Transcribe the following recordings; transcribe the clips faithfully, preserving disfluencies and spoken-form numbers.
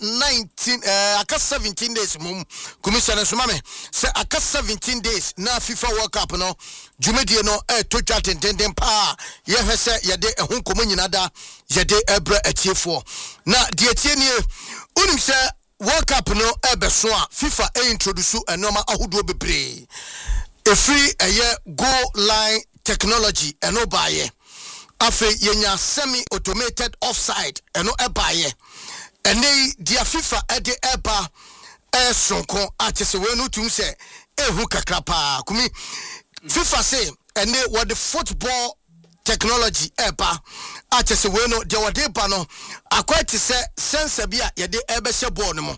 nineteen uh, aka seventeen days mum commissioner sumame say aka seventeen days na FIFA World Cup no jumedie no e to twa tentenden pa ye hwese ye de ehun komo nyina da ye de ebra atiefo na de atie nie unim say World Cup no e beso a FIFA e introduce enoma ahodo bebre e free eye goal line technology eno baye afe yenya semi automated offside eno e baye ene dia FIFA e de eba e sonko atese we no tum se ehu kakra pa kumi FIFA say ene what the football technology eba atese we no de wode ba no akwati se sensor bia ye de ebe hye ball no mo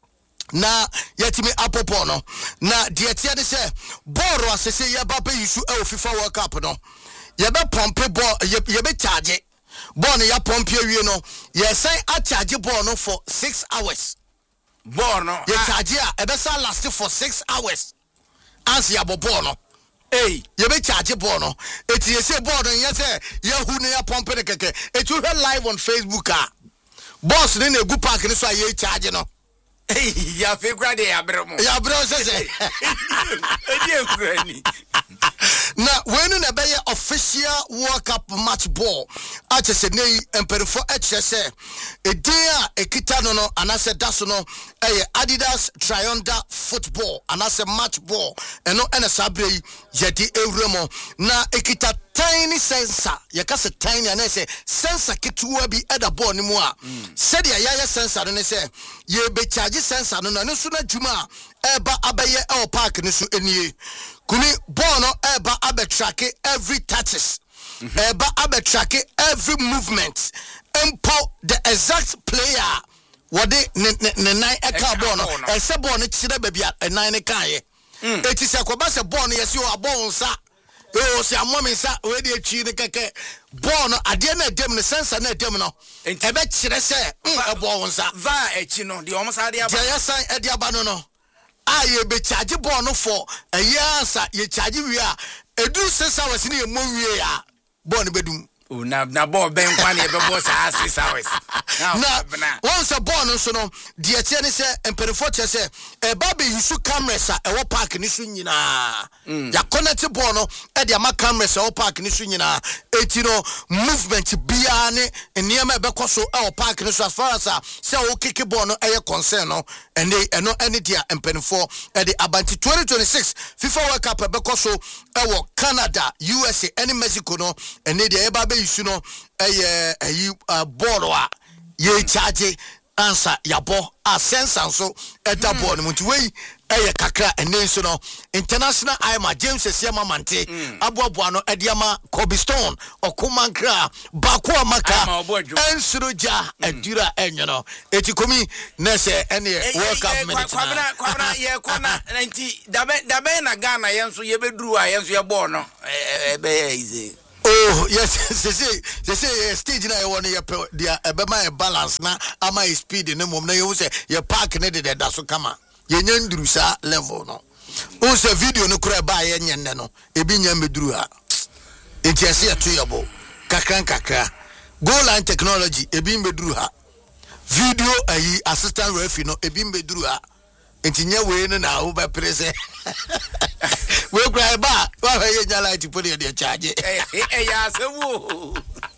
na yetimi apopo no na de tie de se ball ro asese ye ba be yusu e FIFA World Cup no ye be pompe ball ye be charge ball no ya pompe awie no ye say a charge ball no for six hours ball no ye charge a e be say last for six hours as ya ball no eh ye be charge ball no eti ye say ball no ye say ye hu ne ya pompe ne keke eti we live on Facebook a boss ne na egu park ne so a ye charge no eh ya fe grade ya bremo ya bremo se se edi ekurani na when na be official World Cup match ball ache se nei emperifo eche se edin a ekita no no anase daso no eye Adidas Triunder football anase match ball eno ene sabre yedi ewremo na ekita tiny sensor ye ka se tiny anase sensor ketuwa bi eda ball ni mu a se de ya ya sensor no ne se ye be charge sensor no no so na djuma eba abaye e park ni so enie kuni ball no eba abe track every touches mm-hmm. eba abe track every movement empo the exact player what they ne nine eka ball no e se ball no kire ba bia nine ne kan ye eti se akoba se ball no yesi o abon nsa o se amomi nsa we de atwi ne keke ball no ade na dem ne sensor na dem no e be kire se e ball nsa va echi no de omo sa de aba ya san e de aba no no aye be charge ball no for a year sa ye charge we a edu six hours ni e mo wie a ball no bedum o na na ball ben kwa na e be ball sa six hours na once a ball no so no de etie ne se emperifo che se e ba be yusu cameras a e wo park ni so nyina ya connect ball no e de ama cameras e wo park ni so nyina eti no movement bia ne eniema e be koso e wo park ni so as far as se wo kick ball no e concern no ene eno ene dia emperifo e de abanti twenty twenty-six FIFA World Cup e be koso e wo Canada U S A ene Mexico no ene dia e ba be yusu no e e ball a ye charge answer yabo a sense and so at that board munti we eye kakra enen so no international Ima James Esiama Mante aboabo no ediama Kobe Stone okumankra bako amaka ensuroja adura enyo no etikomi na se ene World Cup minute kwabra kwabra ye kona nti dabe dabe na Ghana yenso ye beduru a yenso ye ball no ebe easy. Oh yes, they say they say stage na you want your their ebema balance na ama speed na mom na you say your park na de da so kama ye nyanduru sa level no o say video no kura ba ye nyenne no ebi nya meduru ha entiase ato yabo kakran kakra goal line technology ebi meduru ha video ayi assistant referee no ebi meduru ha entinya we no na wo ba prese we cry ba wa ye nyala ti podi de charge eh eh ya se wo